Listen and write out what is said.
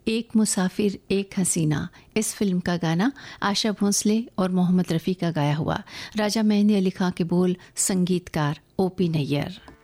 एक मुसाफिर एक हसीना, इस फिल्म का गाना आशा भोंसले और मोहम्मद रफ़ी का गाया हुआ। राजा मेहंदी अली खां के बोल, संगीतकार ओपी नैयर।